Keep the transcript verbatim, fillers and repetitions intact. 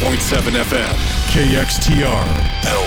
point seven F M, K X T R, L